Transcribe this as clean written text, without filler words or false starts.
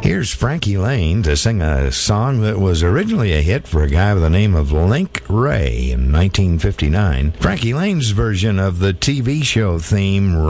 Here's Frankie Laine to sing a song that was originally a hit for a guy by the name of Link Wray in 1959. Frankie Laine's version of the TV show theme,